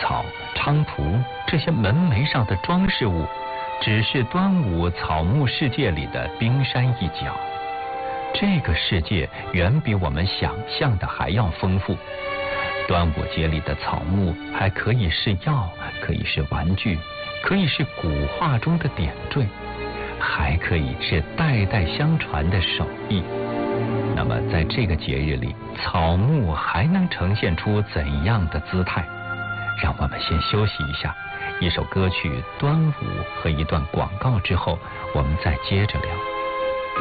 草、菖蒲这些门楣上的装饰物，只是端午草木世界里的冰山一角。这个世界远比我们想象的还要丰富。端午节里的草木还可以是药，可以是玩具，可以是古画中的点缀，还可以是代代相传的手艺。那么在这个节日里，草木还能呈现出怎样的姿态？让我们先休息一下，一首歌曲《端午》和一段广告之后，我们再接着聊。